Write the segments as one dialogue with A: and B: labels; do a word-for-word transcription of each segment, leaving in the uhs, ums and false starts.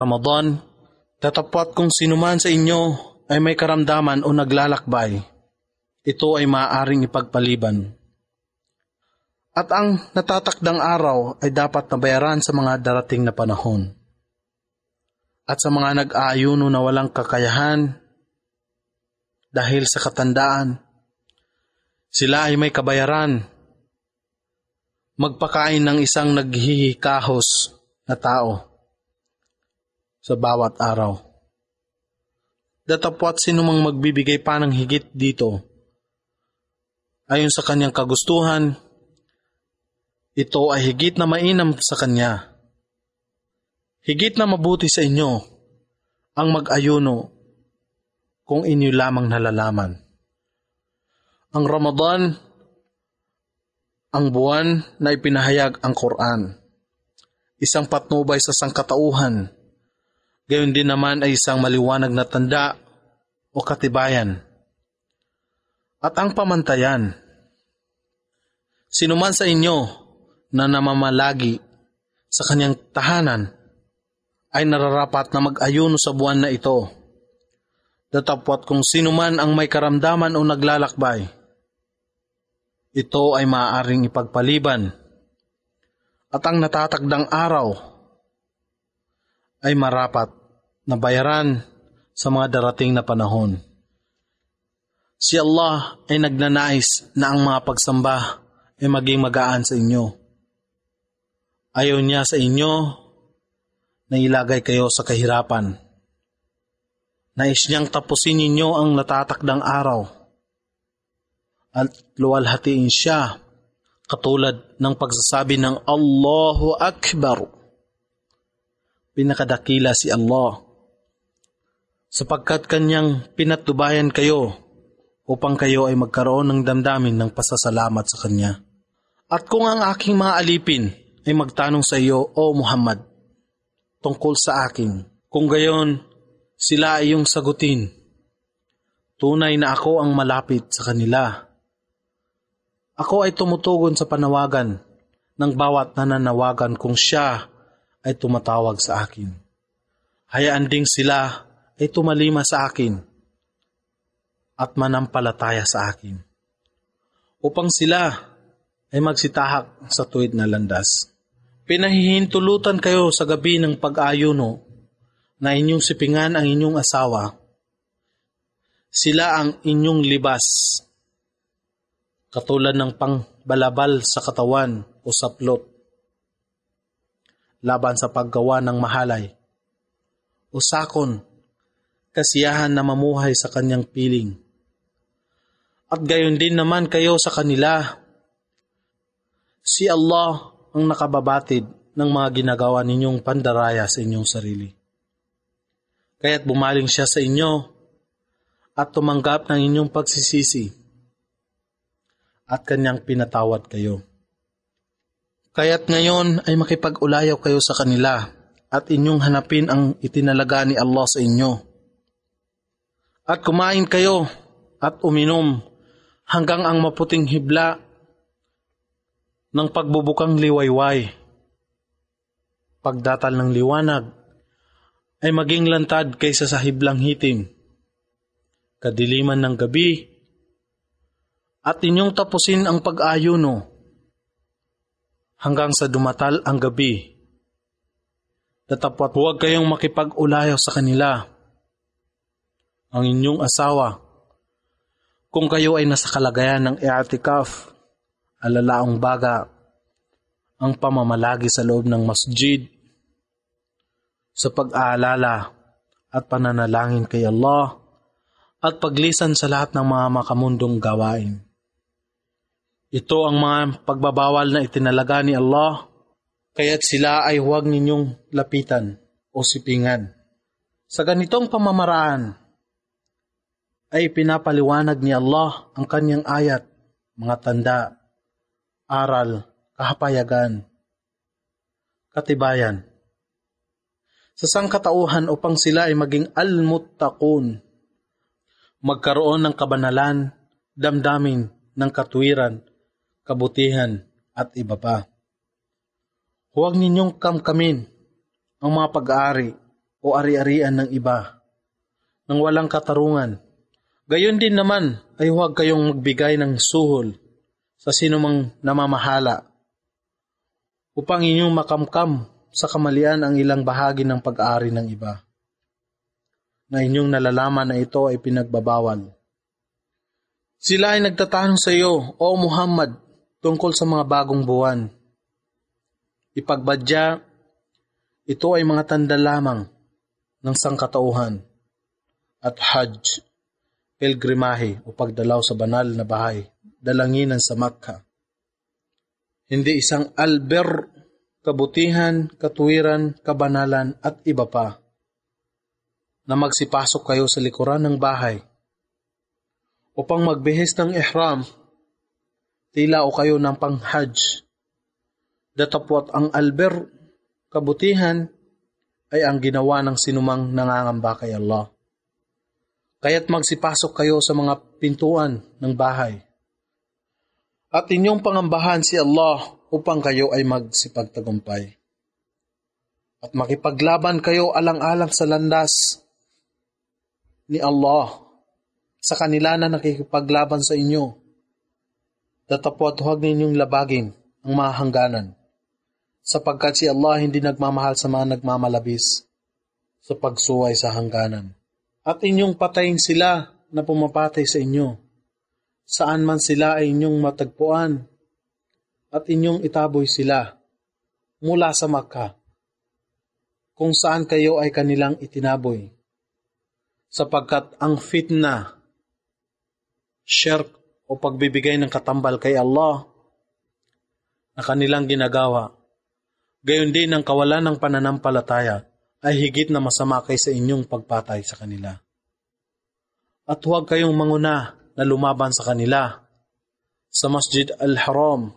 A: Ramadan, datapwat kung sinuman sa inyo ay may karamdaman o naglalakbay, ito ay maaaring ipagpaliban. At ang natatakdang araw ay dapat nabayaran sa mga darating na panahon. At sa mga nag-aayuno na walang kakayahan dahil sa katandaan, sila ay may kabayaran. Magpakain ng isang naghihikahos na tao sa bawat araw. Datapwat sinumang magbibigay pa ng higit dito, ayon sa kanyang kagustuhan, ito ay higit na mainam sa kanya. Higit na mabuti sa inyo ang mag-ayuno kung inyo lamang nalalaman. Ang Ramadan, ang buwan na ipinahayag ang Quran, isang patnubay sa sangkatauhan, gayon din naman ay isang maliwanag na tanda o katibayan. At ang pamantayan, sinuman sa inyo na namamalagi sa kanyang tahanan ay nararapat na mag-ayuno sa buwan na ito. Datapwat kung sinuman ang may karamdaman o naglalakbay, ito ay maaaring ipagpaliban. At ang natatagdang araw ay marapat na bayaran sa mga darating na panahon. Si Allah ay nagnanais na ang mga pagsamba ay maging magaan sa inyo. Ayaw niya sa inyo na ilagay kayo sa kahirapan. Nais niyang tapusin ninyo ang natatakdang araw at luwalhatiin siya katulad ng pagsasabi ng Allahu Akbar. Pinakadakila si Allah, sapagkat kanyang pinatnubayan kayo upang kayo ay magkaroon ng damdamin ng pasasalamat sa kanya. At kung ang aking mga alipin ay magtanong sa iyo, O Muhammad, tungkol sa akin, kung gayon sila ay iyong sagutin, tunay na ako ang malapit sa kanila. Ako ay tumutugon sa panawagan ng bawat nananawagan kung siya ay tumatawag sa akin. Hayaan ding sila ay tumalima sa akin at manampalataya sa akin, upang sila ay magsitahak sa tuwid na landas. Pinahihintulutan kayo sa gabi ng pag-ayuno na inyong sipingan ang inyong asawa. Sila ang inyong libas, katulad ng pangbalabal sa katawan o saplot, laban sa paggawa ng mahalay o sakon, kasiyahan na mamuhay sa kanyang piling. At gayon din naman kayo sa kanila. Si Allah ang nakababatid ng mga ginagawa ninyong pandaraya sa inyong sarili. Kaya't bumaling siya sa inyo at tumanggap ng inyong pagsisisi at kanyang pinatawad kayo. Kaya't ngayon ay makipag-ulayaw kayo sa kanila at inyong hanapin ang itinalaga ni Allah sa inyo. At kumain kayo at uminom hanggang ang maputing hibla ng pagbubukang liwayway. Pagdatal ng liwanag ay maging lantad kaysa sa hiblang hitim, kadiliman ng gabi, at inyong tapusin ang pag-ayuno hanggang sa dumatal ang gabi. Datapwat huwag kayong makipag-ulayaw sa kanila, ang inyong asawa, kung kayo ay nasa kalagayan ng i'tikaf, alalaong baga, ang pamamalagi sa loob ng masjid, sa pag-aalala at pananalangin kay Allah, at paglisan sa lahat ng mga makamundong gawain. Ito ang mga pagbabawal na itinalaga ni Allah, kaya't sila ay huwag ninyong lapitan o sipingan. Sa ganitong pamamaraan, ay pinapaliwanag ni Allah ang kanyang ayat, mga tanda, aral, kahapayagan, katibayan, sa sangkatauhan upang sila ay maging al-muttaqun, magkaroon ng kabanalan, damdamin ng katuwiran, kabutihan at iba pa. Huwag ninyong kamkamin ang mga pag-aari o ari-arian ng iba nang walang katarungan. Gayon din naman ay huwag kayong magbigay ng suhol sa sinumang namamahala upang inyong makamkam sa kamalian ang ilang bahagi ng pag-aari ng iba na inyong nalalaman na ito ay pinagbabawal. Sila ay nagtatanong sa iyo, O Muhammad, tungkol sa mga bagong buwan. Ipagbadya, ito ay mga tanda lamang ng sangkatauhan at Hajj, pilgrimahe o pagdalaw sa banal na bahay, dalanginan sa Makkah. Hindi isang albir, kabutihan, katuwiran, kabanalan at iba pa na magsipasok kayo sa likuran ng bahay upang magbihis ng ihram, tila o kayo ng pang-Hajj. Datapwat ang albir, kabutihan, ay ang ginawa ng sinumang nangangamba kay Allah. Kaya't magsipasok kayo sa mga pintuan ng bahay. At inyong pangambahan si Allah upang kayo ay magsipagtagumpay. At makipaglaban kayo alang-alang sa landas ni Allah sa kanila na nakikipaglaban sa inyo. Datapwat huwag ninyong labagin ang mga hangganan, sapagkat si Allah hindi nagmamahal sa mga nagmamalabis sa pagsuway sa hangganan. At inyong patayin sila na pumapatay sa inyo, saan man sila ay inyong matagpuan, at inyong itaboy sila mula sa Makkah, kung saan kayo ay kanilang itinaboy, sapagkat ang fitna, shirk o pagbibigay ng katambal kay Allah na kanilang ginagawa, gayon din ang kawalan ng pananampalataya ay higit na masama kaysa inyong pagpatay sa kanila. At huwag kayong manguna na lumaban sa kanila sa Masjid al-Haram,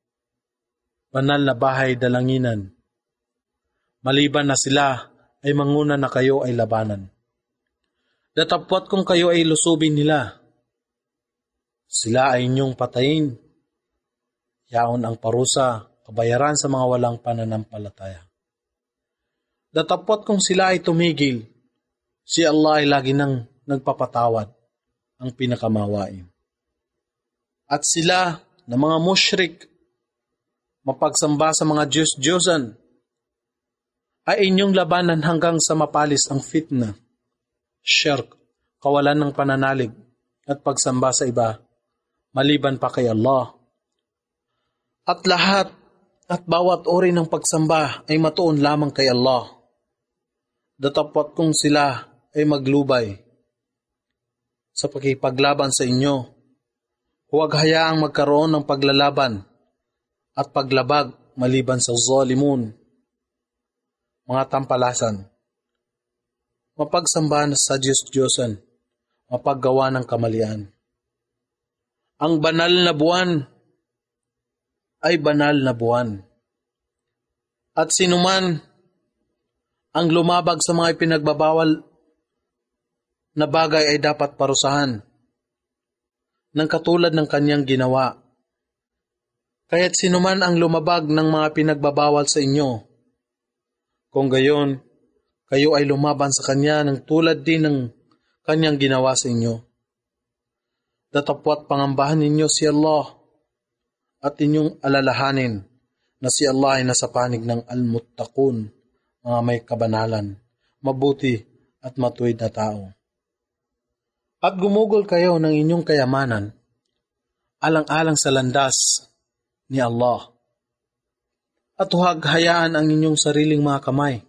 A: banal na bahay dalanginan, maliban na sila ay manguna na kayo ay labanan. Datapwat kung kayo ay lusubin nila, sila ay inyong patayin. Yaon ang parusa, kabayaran sa mga walang pananampalataya. Datapwat kung sila ay tumigil, si Allah ay lagi nang nagpapatawad, ang pinakamawain. At sila na mga mushrik, mapagsamba sa mga Diyos-Diyosan, ay inyong labanan hanggang sa mapalis ang fitna, shirk, kawalan ng pananalig, at pagsamba sa iba, maliban pa kay Allah. At lahat at bawat uri ng pagsamba ay matuon lamang kay Allah. Datapwat kung sila ay maglubay sa pakipaglaban sa inyo, huwag hayaang magkaroon ng paglalaban at paglabag maliban sa zalimun, mga tampalasan, mapagsamba sa Diyos-Diyosan, mapaggawa ng kamalian. Ang banal na buwan ay banal na buwan. At sinuman ang lumabag sa mga ipinagbabawal na bagay ay dapat parusahan ng katulad ng kanyang ginawa. Kaya't sinuman ang lumabag ng mga pinagbabawal sa inyo, kung gayon, kayo ay lumaban sa kanya ng tulad din ng kanyang ginawa sa inyo. Datapwat pangambahan ninyo si Allah at inyong alalahanin na si Allah ay nasa panig ng al-muttaqun, mga may kabanalan, mabuti at matuwid na tao. At gumugol kayo ng inyong kayamanan alang-alang sa landas ni Allah. At huwag hayaan ang inyong sariling mga kamay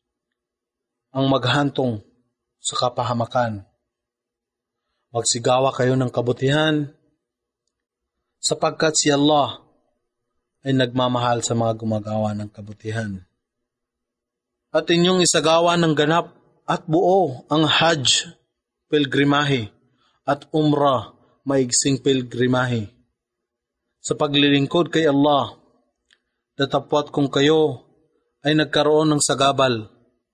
A: ang maghantong sa kapahamakan. Magsigawa kayo ng kabutihan, sapagkat si Allah ay nagmamahal sa mga gumagawa ng kabutihan. At inyong isagawa ng ganap at buo ang Hajj, pilgrimahe, at Umrah, maigsing pilgrimahe, sa paglilingkod kay Allah. Datapwat kung kayo ay nagkaroon ng sagabal,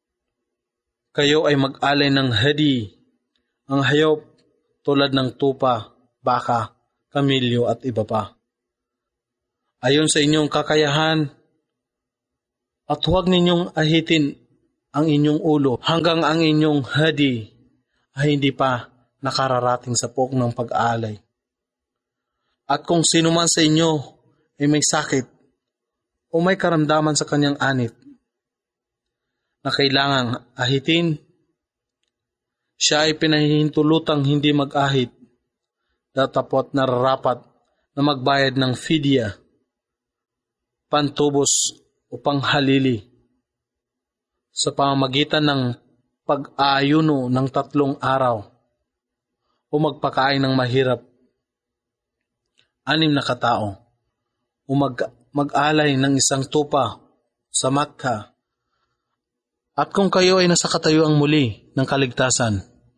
A: kayo ay mag-alay ng hadi, ang hayop tulad ng tupa, baka, kamilyo at iba pa, ayon sa inyong kakayahan, at huwag ninyong ahitin ang inyong ulo hanggang ang inyong hadi ay hindi pa nakararating sa pok ng pag-aalay. At kung sino man sa inyo ay may sakit o may karamdaman sa kanyang anit na kailangang ahitin, siya ay pinahihintulutang hindi mag-ahit, datapot nararapat na magbayad ng fidya, pantubos o panghalili sa pamamagitan ng pag-aayuno ng tatlong araw o magpakain ng mahirap, anim na katao, o mag- mag-alay ng isang tupa sa Makkah. At kung kayo ay nasa katayuang muli ng kaligtasan,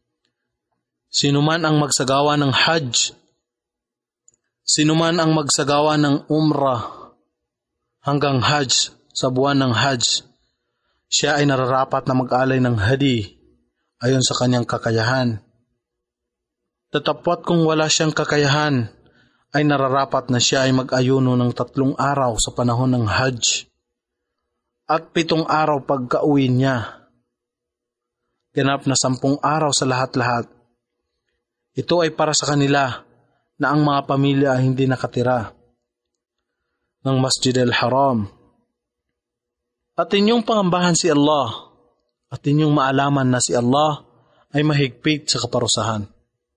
A: sinuman ang magsagawa ng Hajj, sinuman ang magsagawa ng Umrah hanggang Hajj sa buwan ng Hajj, siya ay nararapat na mag-alay ng hadi ayon sa kanyang kakayahan. Tatapwat kung wala siyang kakayahan, ay nararapat na siya ay mag-ayuno ng tatlong araw sa panahon ng Hajj at pitong araw pagka-uwi niya. Ganap na sampung araw sa lahat-lahat. Ito ay para sa kanila na ang mga pamilya ay hindi nakatira ng Masjid al-Haram. At inyong pangambahan si Allah at inyong maalaman na si Allah ay mahigpit sa kaparusahan.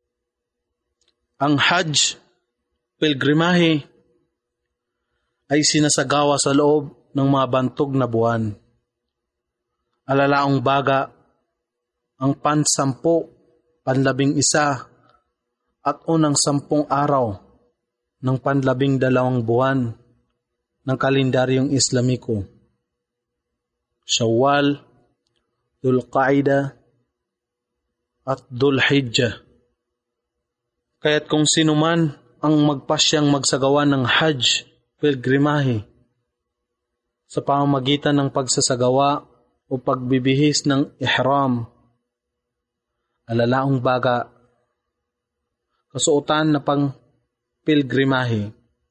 A: Ang Hajj, pilgrimahe, ay sinasagawa sa loob ng mga bantog na buwan. Alalaong baga, ang pansampu, panlabing isa, at unang sampung araw ng panlabing dalawang buwan ng kalendaryong Islamiko. Shawwal, Dhul-Qaida, at Dhul-Hijjah. Kaya't kung sino man ang magpasyang magsagawa ng Hajj, pilgrimahe, sa pamamagitan ng pagsasagawa o pagbibihis ng ihram, alalaong baga, kasuotan na pang pilgrimahe.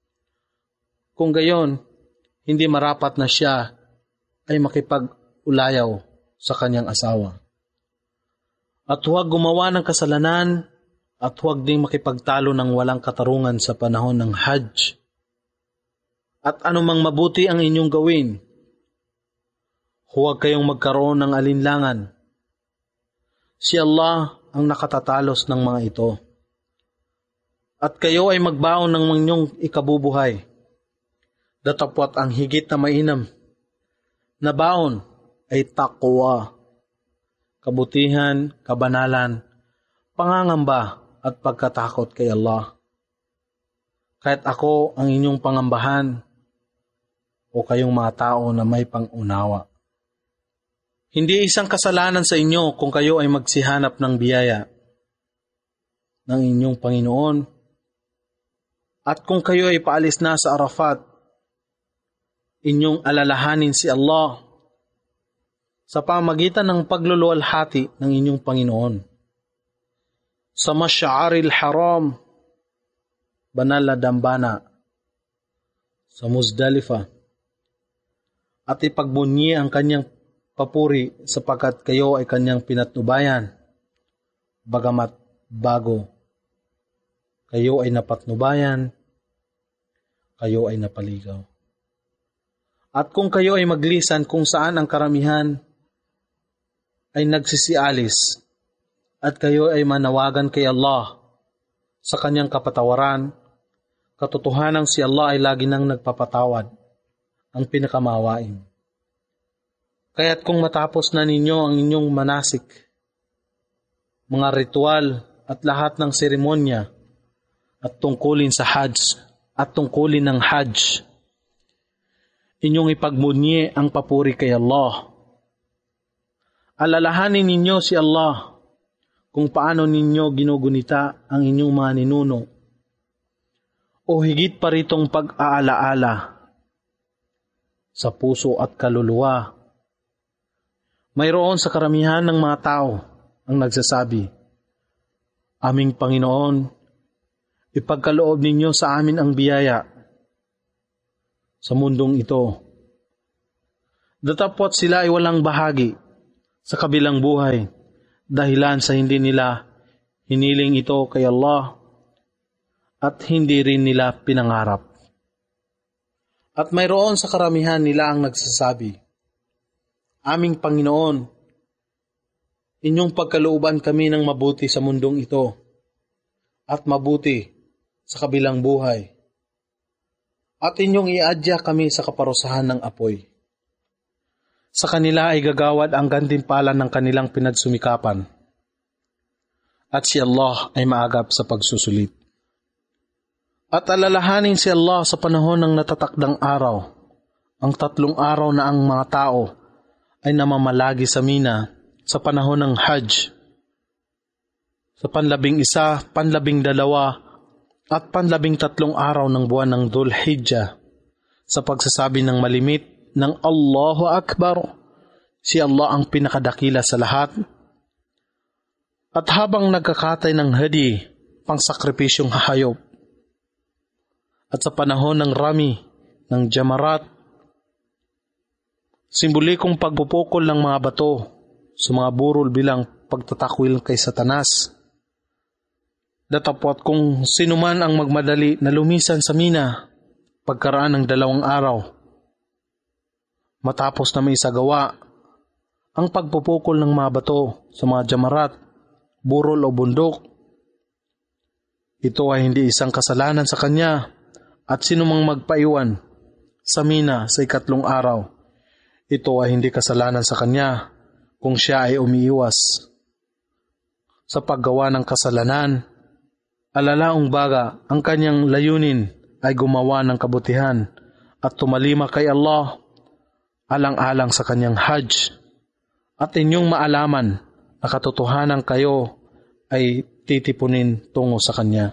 A: Kung gayon, hindi marapat na siya ay makipag-ulayaw sa kanyang asawa. At huwag gumawa ng kasalanan at huwag ding makipagtalo ng walang katarungan sa panahon ng Hajj. At anumang mabuti ang inyong gawin, huwag kayong magkaroon ng alinlangan. Si Allah ang nakatatalos ng mga ito. At kayo ay magbaon ng inyong ikabubuhay. Datapwat ang higit na mainam na baon ay taqwa, kabutihan, kabanalan, pangangamba at pagkatakot kay Allah. Kahit ako ang inyong pangambahan o kayong mga tao na may pangunawa. Hindi isang kasalanan sa inyo kung kayo ay magsihanap ng biyaya ng inyong Panginoon at kung kayo ay paalis na sa Arafat, inyong alalahanin si Allah sa pamagitan ng pagluluwalhati ng inyong Panginoon. Sa Masya'aril Haram, banal na dambana, sa Muzdalifa, at ipagbunyi ang kanyang papuri sapagkat kayo ay kanyang pinatnubayan, bagamat bago. Kayo ay napatnubayan, kayo ay napaligaw. At kung kayo ay maglisan kung saan ang karamihan ay nagsisialis at kayo ay manawagan kay Allah sa kanyang kapatawaran, katotohanan si Allah ay lagi nang nagpapatawad, ang pinakamawain. Kaya't kung matapos na ninyo ang inyong manasik, mga ritual at lahat ng seremonya at tungkulin sa Hajj at tungkulin ng Hajj, inyong ipagmunye ang papuri kay Allah. Alalahanin ninyo si Allah kung paano ninyo ginugunita ang inyong mga ninuno o higit pa ritong pag-aalaala sa puso at kaluluwa. Mayroon sa karamihan ng mga tao ang nagsasabi, Aming Panginoon, ipagkaloob ninyo sa amin ang biyaya sa mundong ito. Datapwat sila ay walang bahagi sa kabilang buhay dahilan sa hindi nila hiniling ito kay Allah at hindi rin nila pinangarap. At mayroon sa karamihan nila ang nagsasabi, Aming Panginoon, inyong pagkalooban kami ng mabuti sa mundong ito at mabuti sa kabilang buhay. At inyong iadya kami sa kaparusahan ng apoy. Sa kanila ay gagawad ang gantimpala ng kanilang pinagsumikapan. At si Allah ay maagap sa pagsusulit. At alalahanin si Allah sa panahon ng natatakdang araw, ang tatlong araw na ang mga tao ay namamalagi sa Mina sa panahon ng Hajj, sa panlabing isa, panlabing dalawa, at panlabing tatlong araw ng buwan ng Dhul Hijjah, sa pagsasabi ng malimit ng Allahu Akbar, si Allah ang pinakadakila sa lahat. At habang nagkakatay ng hadi, pang sakripisyong hayop, at sa panahon ng rami, ng jamarat, simbolikong pagpupukol ng mga bato sa mga burol bilang pagtatakwil kay Satanas. Datapwat kung sinuman ang magmadali na lumisan sa Mina pagkaraan ng dalawang araw, matapos na may isagawa ang pagpupukol ng mga bato sa mga jamarat, burol o bundok, ito ay hindi isang kasalanan sa kanya. At sinumang magpaiwan sa Mina sa ikatlong araw, ito ay hindi kasalanan sa kanya kung siya ay umiiwas sa paggawa ng kasalanan. Alalaong baga, ang kanyang layunin ay gumawa ng kabutihan at tumalima kay Allah alang-alang sa kanyang Hajj. At inyong maalaman na katotohanan kayo ay titipunin tungo sa kanya.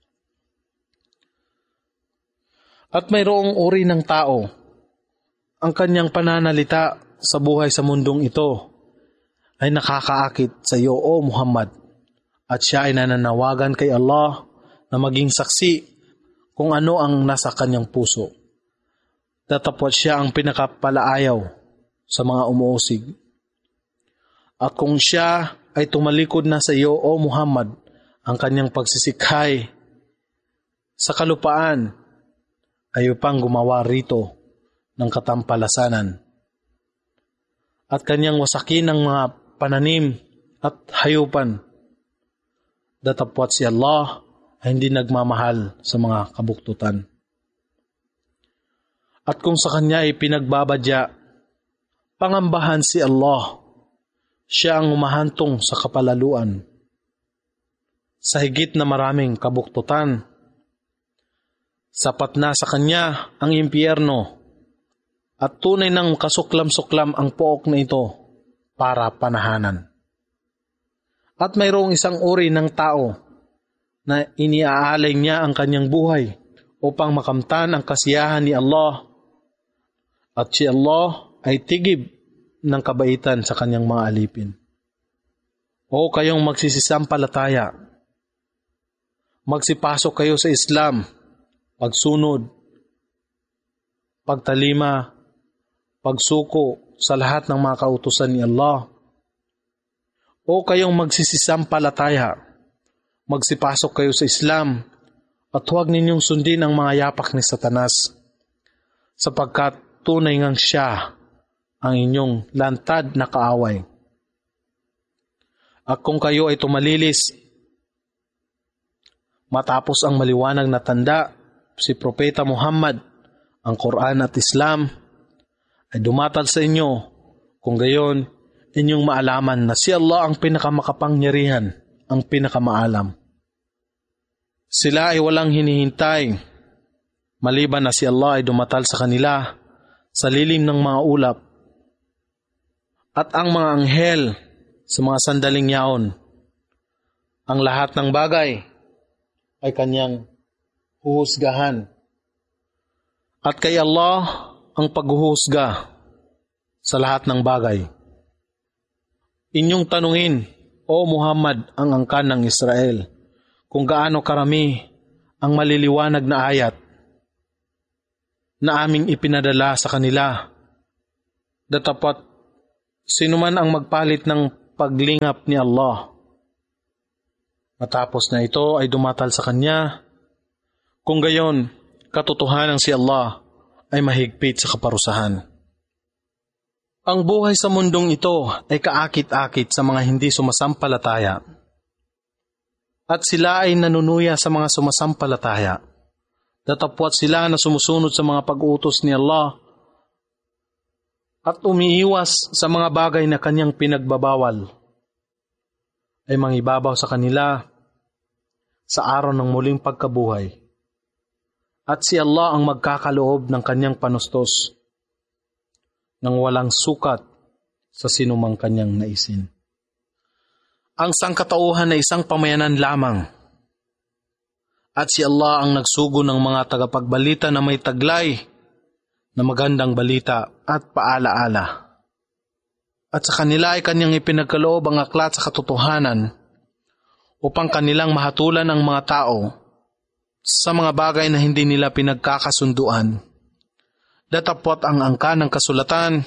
A: At mayroong uri ng tao, ang kanyang pananalita sa buhay sa mundong ito ay nakakaakit sa iyo, O Muhammad, at siya ay nananawagan kay Allah na maging saksi kung ano ang nasa kanyang puso. Datapwat siya ang pinakapalaayaw sa mga umuusig. At kung siya ay tumalikod na sa iyo, O Muhammad, ang kanyang pagsisikhay sa kalupaan ay upang gumawa rito ng katampalasanan at kanyang wasakin ng mga pananim at hayupan. Datapwat si Allah ay hindi nagmamahal sa mga kabuktutan. At kung sa kanya ay pinagbabadya, pangambahan si Allah, siya ang umahantong sa kapalaluan. Sa higit na maraming kabuktutan, sapat na sa kanya ang impyerno at tunay ng kasuklam-suklam ang pook na ito para panahanan. At mayroong isang uri ng tao na iniaalay niya ang kanyang buhay upang makamtan ang kasiyahan ni Allah at si Allah ay tigib ng kabaitan sa kanyang mga alipin. O kayong magsisisampalataya, magsipasok kayo sa Islam, pagsunod, pagtalima, pagsuko sa lahat ng mga kautusan ni Allah. O kayong magsisisampalataya, magsipasok kayo sa Islam at huwag ninyong sundin ang mga yapak ni Satanas, sapagkat tunay ngang siya ang inyong lantad na kaaway. At kung kayo ay tumalilis, matapos ang maliwanag na tanda, si Propeta Muhammad, ang Quran at Islam, ay dumatal sa inyo, kung gayon, inyong maalaman na si Allah ang pinakamakapangyarihan, ang pinakamaalam. Sila ay walang hinihintay, maliban na si Allah ay dumatal sa kanila, sa lilim ng mga ulap, at ang mga anghel sa mga sandaling yaon. Ang lahat ng bagay ay kanyang huhusgahan. At kay Allah ang paghuhusga sa lahat ng bagay. Inyong tanungin, O Muhammad, ang angkan ng Israel, kung gaano karami ang maliliwanag na ayat na aming ipinadala sa kanila. Datapat Sino man ang magpalit ng paglingap ni Allah, matapos na ito ay dumatal sa kanya, kung gayon, katotohanan si Allah ay mahigpit sa kaparusahan. Ang buhay sa mundong ito ay kaakit-akit sa mga hindi sumasampalataya. At sila ay nanunuya sa mga sumasampalataya. Datapwat sila na sumusunod sa mga pag-utos ni Allah at umiiwas sa mga bagay na kanyang pinagbabawal, ay mangibabaw sa kanila sa araw ng muling pagkabuhay. At si Allah ang magkakaloob ng kanyang panustos nang walang sukat sa sinumang kanyang naisin. Ang sangkatauhan ay isang pamayanan lamang. At si Allah ang nagsugo ng mga tagapagbalita na may taglay na magandang balita at paalaala. At sa kanila ay kanyang ipinagkaloob ang aklat sa katotohanan upang kanilang mahatulan ang mga tao sa mga bagay na hindi nila pinagkakasunduan. Datapwat ang angka ng kasulatan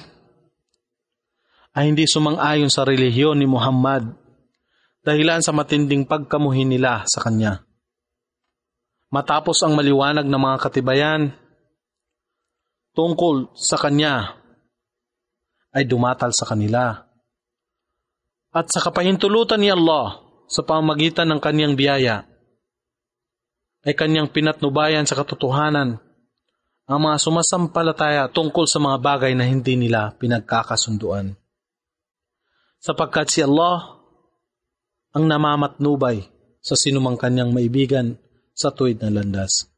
A: ay hindi sumang-ayon sa relihiyon ni Muhammad dahilan sa matinding pagkamuhi nila sa kanya. Matapos ang maliwanag ng mga katibayan tungkol sa kanya, ay dumatal sa kanila. At sa kapahintulutan ni Allah sa pamamagitan ng kanyang biyaya, ay kanyang pinatnubayan sa katotohanan ang mga sumasampalataya tungkol sa mga bagay na hindi nila pinagkakasunduan. Sapagkat si Allah ang namamatnubay sa sinumang kanyang maibigan sa tuwid na landas.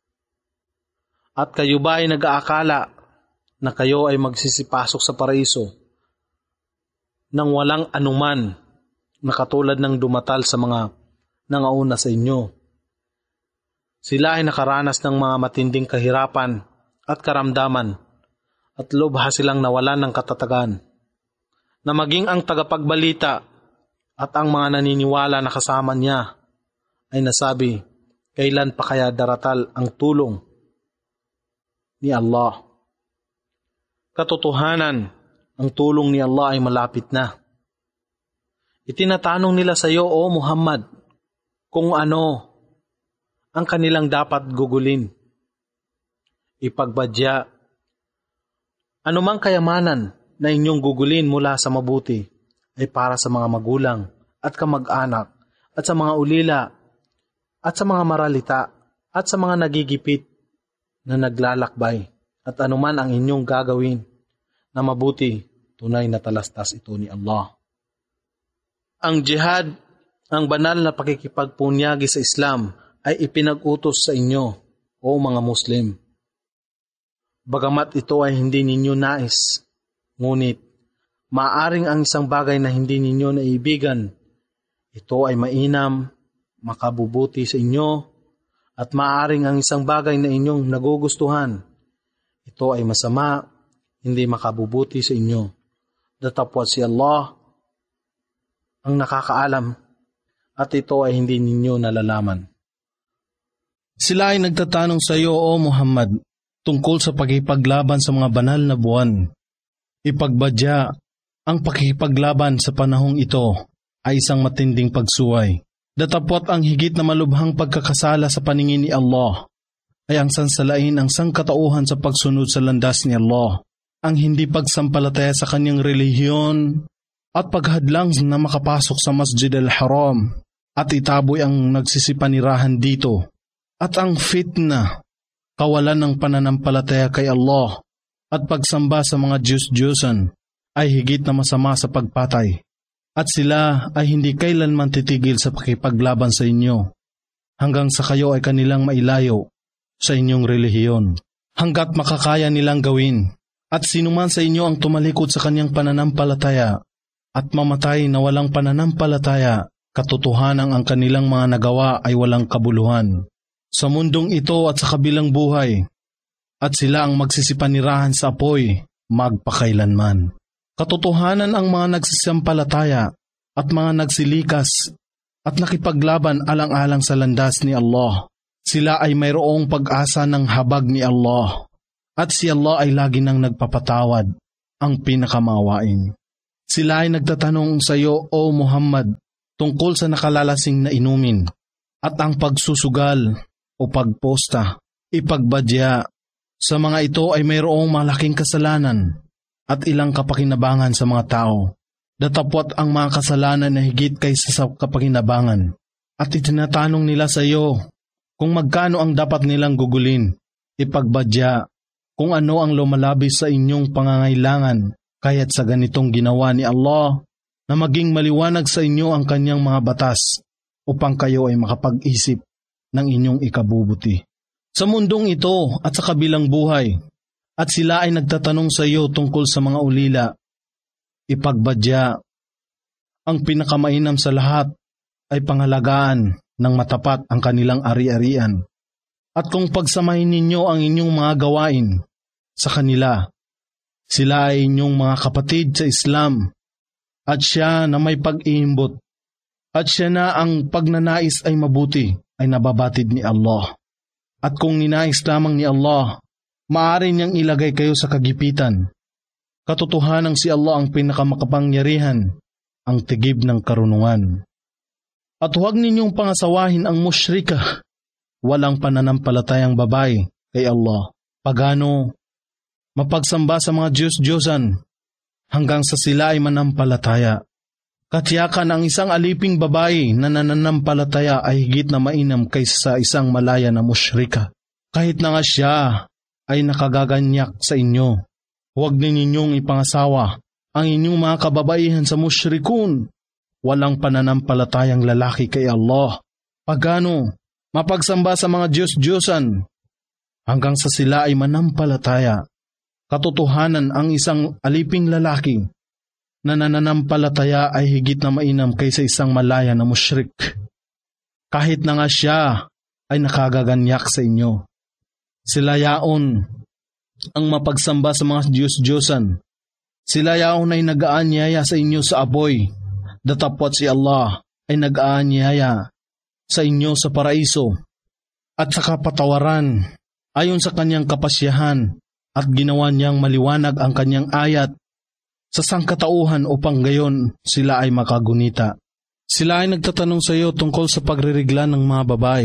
A: At kayo ba ay nag-aakala na kayo ay magsisipasok sa paraiso nang walang anuman na katulad ng dumatal sa mga nangauna sa inyo? Sila ay nakaranas ng mga matinding kahirapan at karamdaman at lubha silang nawalan ng katatagan, na maging ang tagapagbalita at ang mga naniniwala na kasama niya ay nasabi, kailan pa kaya daratal ang tulong ni Allah? Katotohanan, ang tulong ni Allah ay malapit na. Itinatanong nila sa iyo, O Muhammad, kung ano ang kanilang dapat gugulin. Ipagbadya, anumang kayamanan na inyong gugulin mula sa mabuti ay para sa mga magulang at kamag-anak at sa mga ulila at sa mga maralita at sa mga nagigipit na naglalakbay, at anuman ang inyong gagawin na mabuti, tunay na talastas ito ni Allah. Ang jihad, ang banal na pakikipagpunyagi sa Islam, ay ipinag-utos sa inyo, o mga Muslim. Bagamat ito ay hindi ninyo nais, ngunit maaring ang isang bagay na hindi ninyo naibigan, ito ay mainam, makabubuti sa inyo, at maaring ang isang bagay na inyong nagugustuhan, ito ay masama, hindi makabubuti sa inyo. Datapwat si Allah ang nakakaalam, at ito ay hindi ninyo nalalaman. Sila ay nagtatanong sa iyo, O Muhammad, tungkol sa pakipaglaban sa mga banal na buwan. Ipagbadya, ang pakipaglaban sa panahong ito ay isang matinding pagsuway. Datapwat ang higit na malubhang pagkakasala sa paningin ni Allah ay ang sansalain ang sangkatauhan sa pagsunod sa landas ni Allah, ang hindi pagsampalataya sa kanyang relihiyon at paghadlang na makapasok sa Masjid al-Haram at itaboy ang nagsisipanirahan dito, at ang fitna, kawalan ng pananampalataya kay Allah at pagsamba sa mga Diyos-Diyosan ay higit na masama sa pagpatay. At sila ay hindi kailanman titigil sa pakipaglaban sa inyo, hanggang sa kayo ay kanilang mailayo sa inyong relihiyon, hanggat makakaya nilang gawin. At sinuman sa inyo ang tumalikod sa kanyang pananampalataya at mamatay na walang pananampalataya, katotohanan ang kanilang mga nagawa ay walang kabuluhan sa mundong ito at sa kabilang buhay, at sila ang magsisipanirahan sa apoy magpakailanman. Katotohanan ang mga nagsisampalataya at mga nagsilikas at nakipaglaban alang-alang sa landas ni Allah. Sila ay mayroong pag-asa ng habag ni Allah, at si Allah ay lagi nang nagpapatawad, ang pinakamaawain. Sila ay nagtatanong sa iyo, O Muhammad, tungkol sa nakalalasing na inumin at ang pagsusugal o pagposta, ipagbadya. Sa mga ito ay mayroong malaking kasalanan at ilang kapakinabangan sa mga tao. Datapwat ang mga kasalanan na higit kaysa sa kapakinabangan. At itinatanong nila sa iyo kung magkano ang dapat nilang gugulin. Ipagbadya kung ano ang lumalabis sa inyong pangangailangan, kaya't sa ganitong ginawa ni Allah na maging maliwanag sa inyo ang kanyang mga batas upang kayo ay makapag-isip ng inyong ikabubuti sa mundong ito at sa kabilang buhay. At sila ay nagtatanong sa iyo tungkol sa mga ulila. Ipagbadya, ang pinakamainam sa lahat ay pangalagaan ng matapat ang kanilang ari-arian. At kung pagsamahin ninyo ang inyong mga gawain sa kanila, sila ay inyong mga kapatid sa Islam, at siya na may pag-iimbot, at siya na ang pagnanais ay mabuti ay nababatid ni Allah. At kung ninais lamang ni Allah, maaari niyang ilagay kayo sa kagipitan. Katotohanang si Allah ang pinakamakapangyarihan, ang tigib ng karunungan. At huwag ninyong pangasawahin ang musyrika, walang pananampalatayang babae kay Allah, pagano, mapagsamba sa mga Diyos-Diyosan, hanggang sa sila ay manampalataya. Katiyakan ang isang aliping babae na nananampalataya ay higit na mainam kaysa sa isang malaya na musyrika. Kahit na nga siya ay nakagaganyak sa inyo, huwag ninyong ipangasawa ang inyong mga kababaihan sa musyrikun, walang pananampalatayang lalaki kay Allah, pagano, mapagsamba sa mga Diyos-Diyosan, hanggang sa sila ay manampalataya. Katotohanan ang isang aliping lalaki na nananampalataya ay higit na mainam kaysa isang malaya na musyrik. Kahit na nga siya ay nakagaganyak sa inyo. Sila yaon ang mapagsamba sa mga Diyos-Diyosan. Sila yaon ay nag-aanyaya sa inyo sa aboy. Datapwat si Allah ay nag-aanyaya sa inyo sa paraiso at sa kapatawaran ayon sa kanyang kapasyahan, at ginawa niyang maliwanag ang kanyang ayat sa sangkatauhan upang gayon sila ay makagunita. Sila ay nagtatanong sa iyo tungkol sa pagririgla ng mga babae.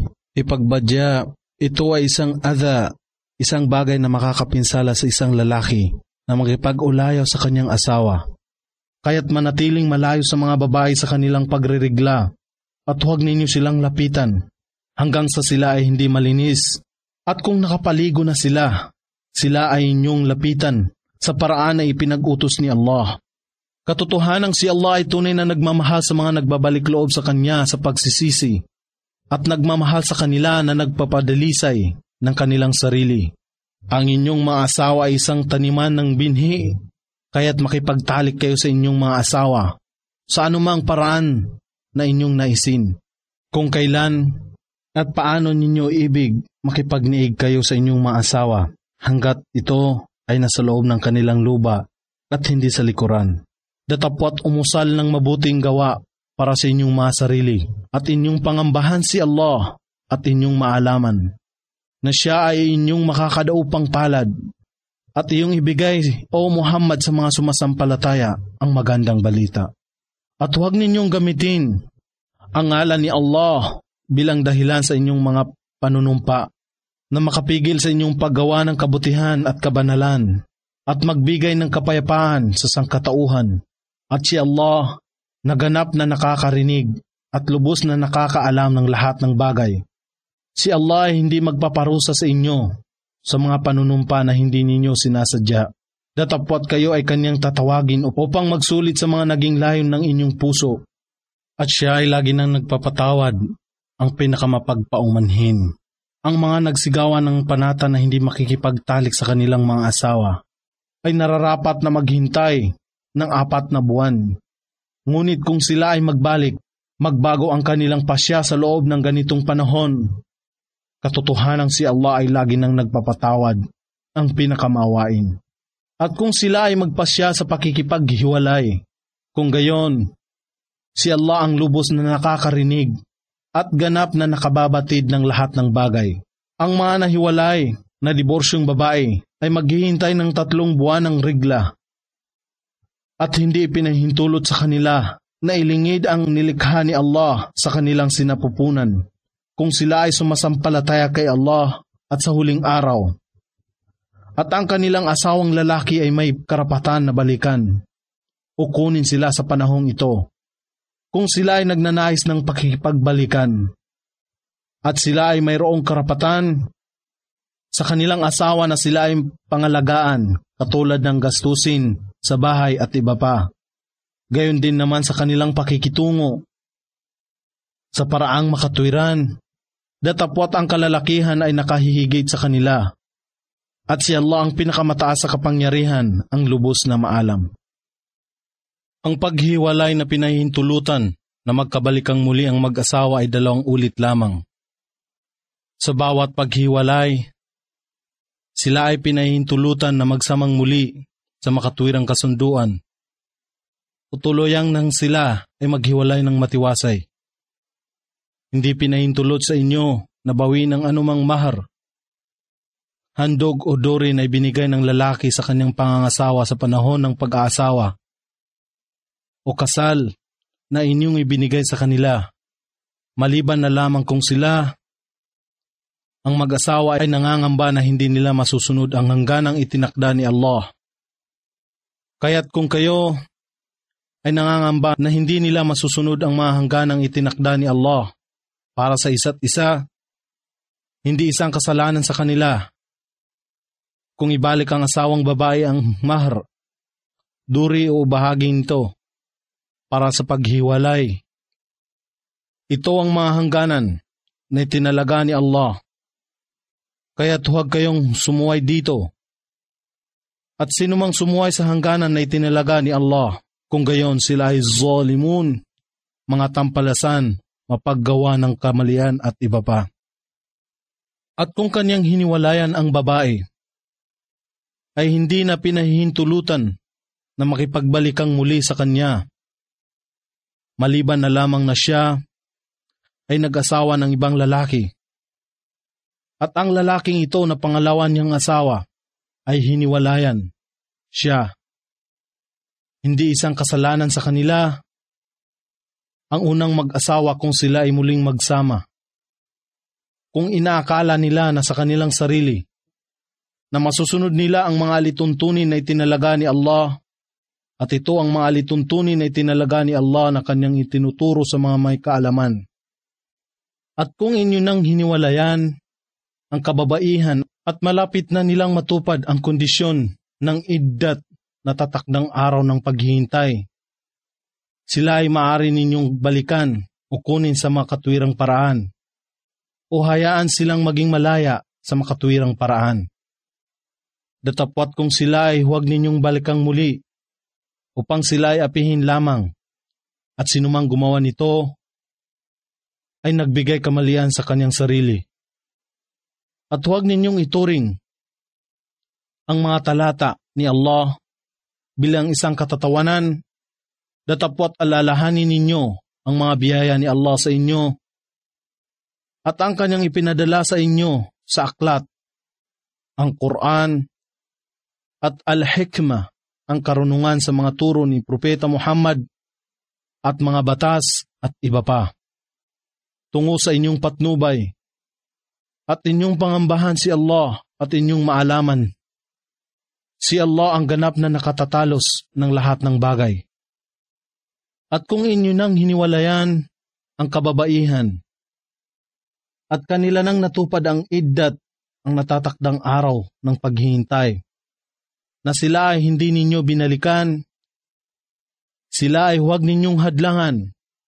A: Ipagbadya, ito ay isang adha, isang bagay na makakapinsala sa isang lalaki na makipag-ulayaw sa kanyang asawa. Kaya't manatiling malayo sa mga babae sa kanilang pagririgla at huwag ninyo silang lapitan hanggang sa sila ay hindi malinis. At kung nakapaligo na sila, sila ay inyong lapitan sa paraan na ipinag-utos ni Allah. Katotohanang si Allah ay tunay na nagmamahal sa mga nagbabalik loob sa Kanya sa pagsisisi at nagmamahal sa kanila na nagpapadalisay ng kanilang sarili. Ang inyong mga asawa ay isang taniman ng binhi, kaya't makipagtalik kayo sa inyong mga asawa sa anumang paraan na inyong naisin. Kung kailan at paano ninyo ibig makipagniig kayo sa inyong mga asawa, hanggat ito ay nasa loob ng kanilang luba at hindi sa likuran. Datapwat umusal ng mabuting gawa para sa inyong mga sarili at inyong pangambahan si Allah at inyong maalaman na siya ay inyong makakadaupang palad at iyong ibigay, O Muhammad, sa mga sumasampalataya ang magandang balita. At huwag ninyong gamitin ang ngalan ni Allah bilang dahilan sa inyong mga panunumpa na makapigil sa inyong paggawa ng kabutihan at kabanalan at magbigay ng kapayapaan sa sangkatauhan. At si Allah, naganap na nakakarinig at lubos na nakakaalam ng lahat ng bagay. Si Allah ay hindi magpaparusa sa inyo sa mga panunumpa na hindi ninyo sinasadya. Datapwat kayo ay kanyang tatawagin upang magsulit sa mga naging layon ng inyong puso. At siya ay lagi nang nagpapatawad, ang pinakamapagpaumanhin. Ang mga nagsigawan ng panata na hindi makikipagtalik sa kanilang mga asawa ay nararapat na maghintay ng apat na buwan. Ngunit kung sila ay magbalik, magbago ang kanilang pasya sa loob ng ganitong panahon. Katotohanang si Allah ay lagi nang nagpapatawad, ang pinakamawain. At kung sila ay magpasya sa pakikipaghiwalay, kung gayon, si Allah ang lubos na nakakarinig at ganap na nakababatid ng lahat ng bagay. Ang mga nahiwalay na diborsyong babae ay maghihintay ng tatlong buwan ng rigla. at hindi ipinahintulot sa kanila na ilingid ang nilikha ni Allah sa kanilang sinapupunan kung sila ay sumasampalataya kay Allah at sa huling araw. At ang kanilang asawang lalaki ay may karapatan na balikan o kunin sila sa panahong ito kung sila ay nagnanais ng pakikipagbalikan. At sila ay mayroong karapatan sa kanilang asawa na sila ay pangalagaan katulad ng gastusin sa bahay at iba pa. Gayon din naman sa kanilang pakikitungo sa paraang makatwiran, datapwat ang kalalakihan ay nakahihigit sa kanila. At si Allah ang pinakamataas sa kapangyarihan, ang lubos na maalam. Ang paghiwalay na pinahintulutan na magkabalikang muli ang mag-asawa ay dalawang ulit lamang. Sa bawat paghiwalay, sila ay pinahintulutan na magsamang muli sa makatwirang kasunduan. O tuluyang nang sila ay maghiwalay ng matiwasay. Hindi pinahintulot sa inyo na bawin ang anumang mahar. Handog o duri na ibinigay ng lalaki sa kanyang pangangasawa sa panahon ng pag-aasawa o kasal na inyong ibinigay sa kanila, maliban na lamang kung sila ang mag-asawa ay nangangamba na hindi nila masusunod ang hangganang itinakda ni Allah. Kaya't kung kayo ay nangangamba na hindi nila masusunod ang mga hangganang itinakda ni Allah para sa isa't isa, hindi isang kasalanan sa kanila kung ibalik ang asawang babae ang mahar, duri o bahaging ito para sa paghiwalay. Ito ang mga hangganan na itinalaga ni Allah. Kaya't huwag kayong sumuway dito. At sinumang sumuway sa hangganan na itinalaga ni Allah, kung gayon sila ay zalimun, mga tampalasan, mapaggawa ng kamalian at iba pa. At kung kanyang hiniwalayan ang babae, ay hindi na pinahihintulutan na makipagbalikang muli sa kanya, maliban na lamang na siya ay nag-asawa ng ibang lalaki. At ang lalaking ito na pangalawan niyang asawa ay hiniwalayan siya. Hindi isang kasalanan sa kanila ang unang mag-asawa kung sila ay muling magsama. Kung inaakala nila na sa kanilang sarili na masusunod nila ang mga alituntunin na itinalaga ni Allah, at ito ang mga alituntunin na itinalaga ni Allah na kanyang itinuturo sa mga may kaalaman. At kung inyo nang hiniwalayan ang kababaihan at malapit na nilang matupad ang kondisyon ng iddat na tatakdang araw ng paghihintay, sila ay maaari ninyong balikan o kunin sa makatwirang paraan o hayaan silang maging malaya sa makatwirang paraan. Datapwat kung sila ay huwag ninyong balikang muli upang sila ay apihin lamang, at sinumang gumawa nito ay nagbigay kamalian sa kanyang sarili. At huwag ninyong ituring ang mga talata ni Allah bilang isang katatawanan, datapwat alalahanin ninyo ang mga biyaya ni Allah sa inyo at ang kanyang ipinadala sa inyo sa aklat, ang Quran at al-hikmah, ang karunungan sa mga turo ni Propeta Muhammad at mga batas at iba pa, tungo sa inyong patnubay at inyong pangambahan si Allah at inyong maalaman. Si Allah ang ganap na nakatatalos ng lahat ng bagay. At kung inyo nang hiniwalayan ang kababaihan at kanila nang natupad ang iddat, ang natatakdang araw ng paghihintay, na sila ay hindi ninyo binalikan, sila ay huwag ninyong hadlangan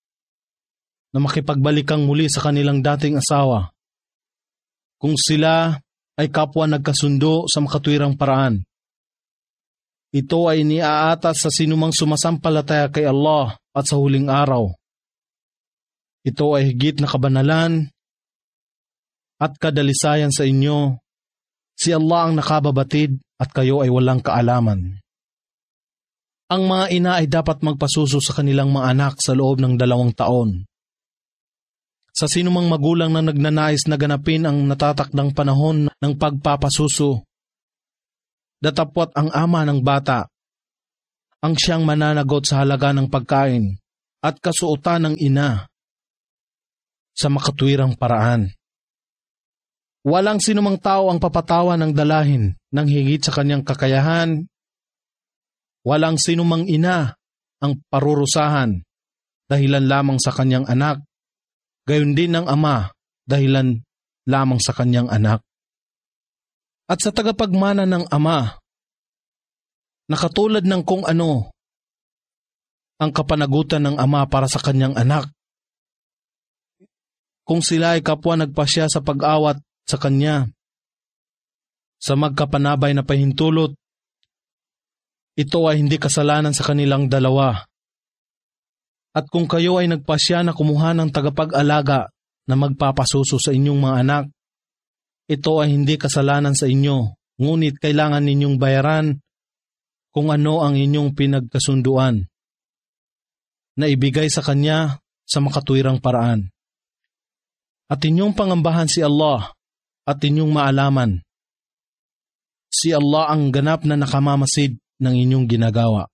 A: na makipagbalikang muli sa kanilang dating asawa, kung sila ay kapwa nagkasundo sa makatwirang paraan. Ito ay niaatas sa sinumang sumasampalataya kay Allah at sa huling araw. Ito ay higit na kabanalan at kadalisayan sa inyo. Si Allah ang nakababatid at kayo ay walang kaalaman. Ang mga ina ay dapat magpasuso sa kanilang mga anak sa loob ng dalawang taon. Sa sinumang magulang na nagnanais na ganapin ang natatakdang panahon ng pagpapasuso, datapwat ang ama ng bata ang siyang mananagot sa halaga ng pagkain at kasuotan ng ina sa makatwirang paraan. Walang sinumang tao ang papatawan ng dalahin ng higit sa kanyang kakayahan. Walang sinumang ina ang parurusahan dahilan lamang sa kanyang anak, gayon din ng ama dahilan lamang sa kanyang anak. At sa tagapagmana ng ama, na katulad ng kung ano ang kapanagutan ng ama para sa kanyang anak, kung sila ay kapwa nagpasya sa pag-awat sa kanya, sa magkapanabay na pahintulot, ito ay hindi kasalanan sa kanilang dalawa. At kung kayo ay nagpasya na kumuha ng tagapag-alaga na magpapasuso sa inyong mga anak, ito ay hindi kasalanan sa inyo, ngunit kailangan ninyong bayaran kung ano ang inyong pinagkasunduan na ibigay sa kanya sa makatwirang paraan. At inyong pangambahan si Allah at inyong maalaman, si Allah ang ganap na nakamamasid ng inyong ginagawa.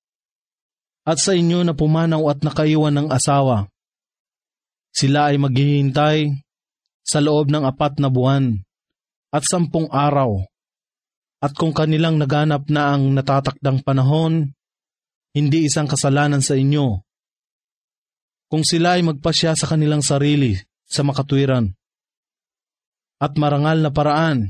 A: At sa inyo na pumanaw at nakaiwan ng asawa, sila ay maghihintay sa loob ng apat na buwan at sampung araw. At kung kanilang naganap na ang natatakdang panahon, hindi isang kasalanan sa inyo. Kung sila ay magpasya sa kanilang sarili sa makatwiran at marangal na paraan,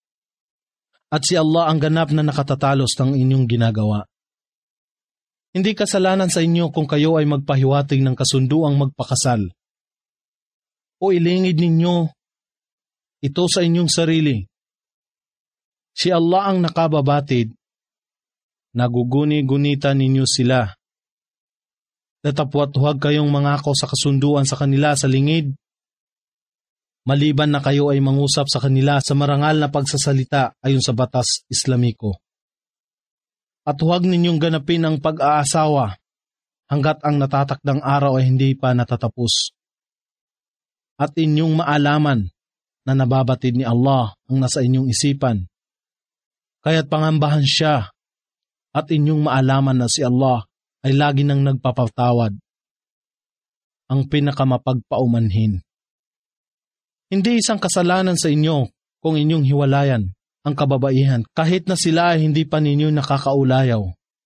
A: at si Allah ang ganap na nakatatalos ng inyong ginagawa. Hindi kasalanan sa inyo kung kayo ay magpahiwatig ng kasunduang magpakasal. O ilingid ninyo ito sa inyong sarili. Si Allah ang nakababatid, naguguni-gunita ninyo sila. Datapwat huwag kayong mangako sa kasunduan sa kanila sa lingid, maliban na kayo ay mangusap sa kanila sa marangal na pagsasalita ayon sa batas Islamiko. At huwag ninyong ganapin ang pag-aasawa hanggat ang natatakdang araw ay hindi pa natatapos. At inyong maalaman na nababatid ni Allah ang nasa inyong isipan, kaya't pangambahan siya at inyong maalaman na si Allah ay lagi nang nagpapatawad, ang pinakamapagpaumanhin. Hindi isang kasalanan sa inyo kung inyong hiwalayan ang kababaihan kahit na sila ay hindi pa ninyo nakakaulayaw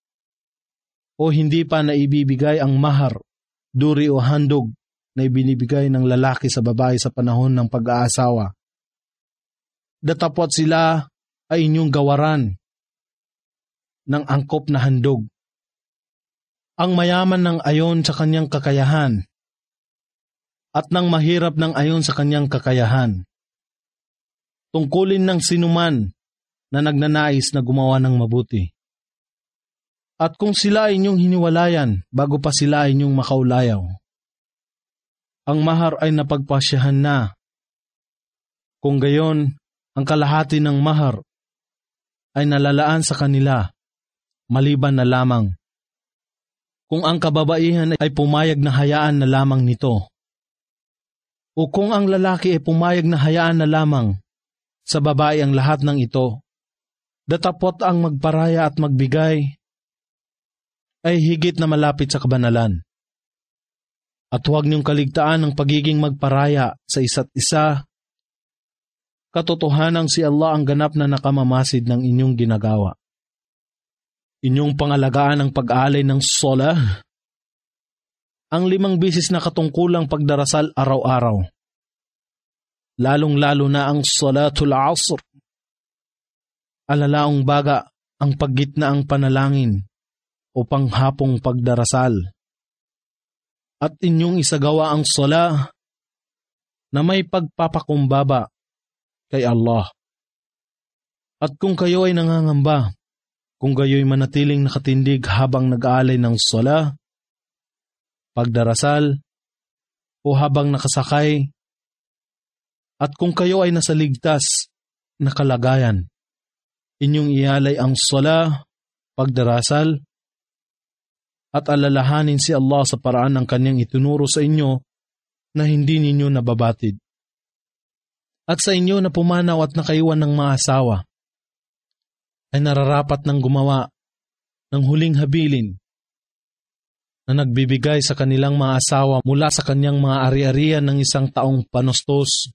A: o hindi pa naibibigay ang mahar, duri o handog na ibinibigay ng lalaki sa babae sa panahon ng pag-aasawa. Datapwat sila ay inyong gawaran ng angkop na handog. Ang mayaman ng ayon sa kanyang kakayahan at ng mahirap ng ayon sa kanyang kakayahan. Tungkulin ng sinuman na nagnanais na gumawa ng mabuti. At kung sila ay inyong hiniwalayan bago pa sila ay inyong makaulayaw, ang mahar ay napagpasyahan na. Kung gayon, ang kalahati ng mahar ay nalalaan sa kanila, maliban na lamang kung ang kababaihan ay pumayag na hayaan na lamang nito, o kung ang lalaki ay pumayag na hayaan na lamang sa babae ang lahat ng ito. Datapot ang magparaya at magbigay ay higit na malapit sa kabanalan. At huwag niyong kaligtaan ang pagiging magparaya sa isa't isa. Katotohanang si Allah ang ganap na nakamamasid ng inyong ginagawa. Inyong pangalagaan ang pag-aalay ng sola, ang limang bisis na katungkulang pagdarasal araw-araw, lalong-lalo na ang salatul asr, alalaong baga ang paggitnaang panalangin o panghapong pagdarasal, at inyong isagawa ang sala na may pagpapakumbaba kay Allah. At kung kayo ay nangangamba, kung gayo'y manatiling nakatindig habang nag-aalay ng sala, pagdarasal, o habang nakasakay, at kung kayo ay nasa ligtas na kalagayan, inyong ialay ang sala, pagdarasal, at alalahanin si Allah sa paraan ng kanyang itunuro sa inyo na hindi ninyo nababatid. At sa inyo na pumanaw at nakaiwan ng mga asawa, ay nararapat ng gumawa
B: ng huling habilin na nagbibigay sa kanilang mga asawa mula sa kanyang mga ari-arian ng isang taong panustos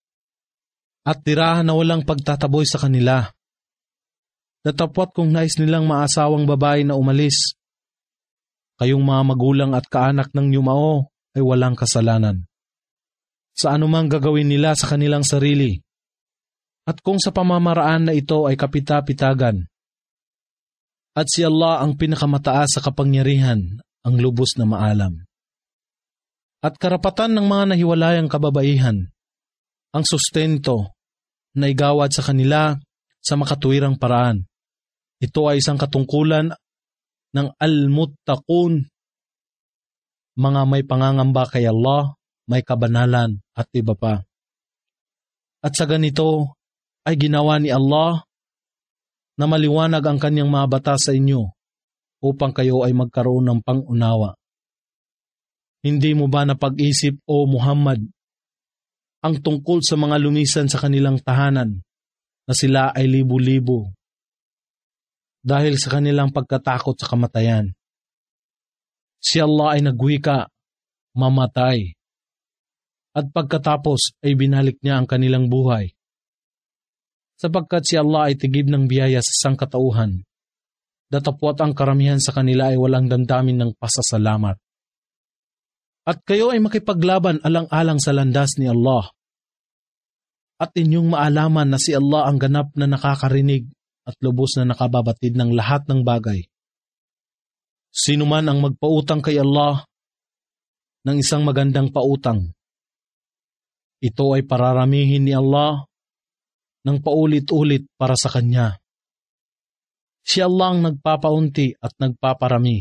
B: at tirahan na walang pagtataboy sa kanila. Datapwat kung nais nilang maasawang babae na umalis, kayong mga magulang at kaanak ng yumao ay walang kasalanan sa anumang gagawin nila sa kanilang sarili. At kung sa pamamaraan na ito ay kapita-pitagan, at si Allah ang pinakamataas sa kapangyarihan, ang lubos na maalam. At karapatan ng mga nahiwalayang kababaihan, ang sustento na igawad sa kanila sa makatuwirang paraan. Ito ay isang katungkulan ng al-muttaqun, mga may pangangamba kay Allah, may kabanalan at iba pa. At sa ganito ay ginawa ni Allah na maliwanag ang kanyang mga batas sa inyo upang kayo ay magkaroon ng pangunawa. Hindi mo ba napag-isip, O Muhammad, ang tungkol sa mga lumisan sa kanilang tahanan na sila ay libo-libo dahil sa kanilang pagkatakot sa kamatayan? Si Allah ay nagwika, mamatay, at pagkatapos ay binalik niya ang kanilang buhay. Sapagkat si Allah ay tigib ng biyaya sa sangkatauhan, datapwat ang karamihan sa kanila ay walang damdamin ng pasasalamat. At kayo ay makipaglaban alang-alang sa landas ni Allah. At inyong maalaman na si Allah ang ganap na nakakarinig at lubos na nakababatid ng lahat ng bagay. Sino man ang magpautang kay Allah ng isang magandang pautang, ito ay pararamihin ni Allah ng paulit-ulit para sa kanya. Si Allah ang nagpapaunti at nagpaparami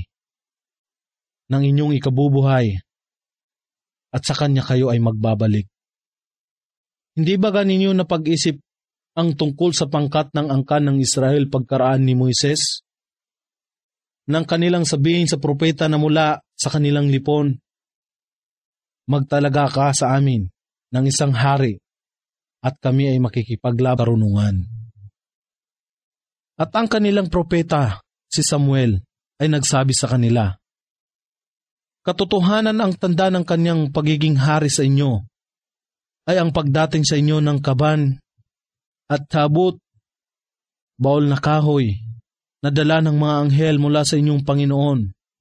B: ng inyong ikabubuhay at sa kanya kayo ay magbabalik. Hindi ba ganinyo na pag-isip ang tungkol sa pangkat ng angkan ng Israel pagkaraan ni Moises? Nang kanilang sabihin sa propeta na mula sa kanilang lipon, magtalaga ka sa amin ng isang hari at kami ay makikipaglabarunungan. At ang kanilang propeta, si Samuel, ay nagsabi sa kanila, katotohanan ang tanda ng kanyang pagiging hari sa inyo ay ang pagdating sa inyo ng kaban at tabut, baol na kahoy, na dala ng mga anghel mula sa inyong Panginoon,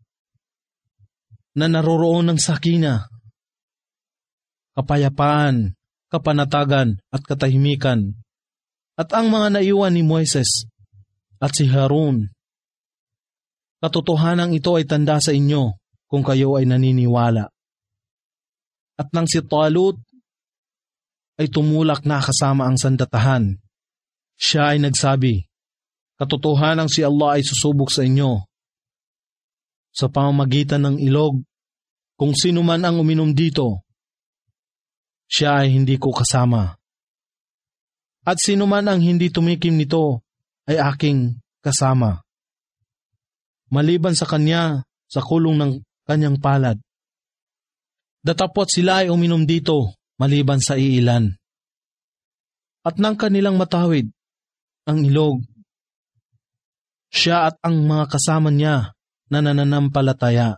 B: na naroroon ng sakina, kapayapaan, kapanatagan at katahimikan, at ang mga naiwan ni Moises at si Harun. Katotohanan ito ay tanda sa inyo kung kayo ay naniniwala. At nang si Talut ay tumulak na kasama ang sandatahan, siya ay nagsabi, katotohanan si Allah ay susubok sa inyo sa pamamagitan ng ilog. Kung sino man ang uminom dito, siya ay hindi ko kasama. At sino man ang hindi tumikim nito ay aking kasama, maliban sa kanya sa kulong ng kanyang palad. Datapwat sila ay uminom dito maliban sa iilan. At nang kanilang matawid ang ilog, siya at ang mga kasama niya na nananampalataya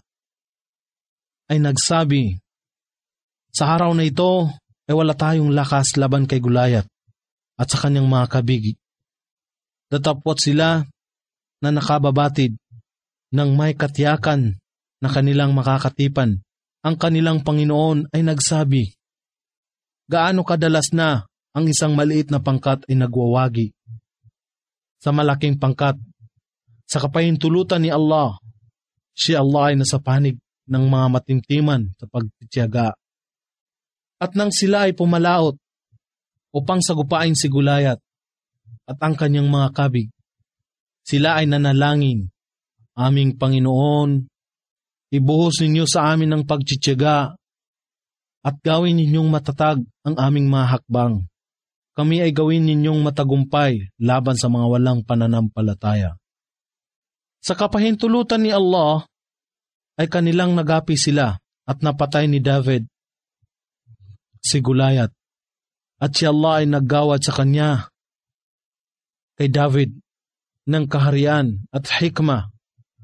B: ay nagsabi, sa araw na ito ay wala tayong lakas laban kay Gulayat at sa kanyang mga kabig. Datapwat sila na nakababatid ng may katiyakan na kanilang makakatipan. Ang kanilang Panginoon ay nagsabi, gaano kadalas na ang isang maliit na pangkat ay nagwawagi sa malaking pangkat. Sa kapahintulutan ni Allah, si Allah ay nasa panig ng mga matintiman sa pagtitiyaga. At nang sila ay pumalaot upang sagupain si Gulayat at ang kanyang mga kabig, sila ay nanalangin, aming Panginoon, ibuhos ninyo sa amin ang pagtitiyaga at gawin ninyong matatag ang aming mga hakbang. Kami ay gawin ninyong matagumpay laban sa mga walang pananampalataya. Sa kapahintulutan ni Allah ay kanilang nagapi sila at napatay ni David si Gulayat, at si Allah ay naggawad sa kanya kay David ng kaharian at hikma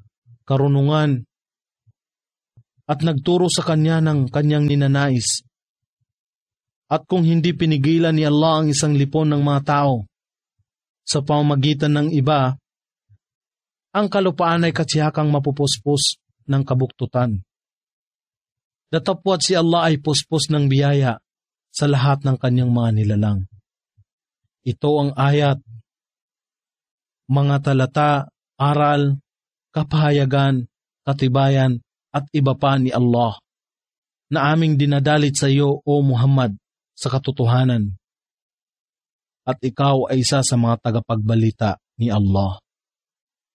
B: karunungan, at nagturo sa kanya ng kanyang ninanais. At kung hindi pinigilan ni Allah ang isang lipon ng mga tao sa pamamagitan ng iba, ang kalupaan ay katsihakang mapupuspos ng kabuktutan. Datapwat si Allah ay puspos ng biyaya sa lahat ng kanyang mga nilalang. Ito ang ayat, mga talata, aral, kapahayagan, katibayan, at iba pa ni Allah na aming dinadalit sa iyo, O Muhammad, sa katotohanan. At ikaw ay isa sa mga tagapagbalita ni Allah.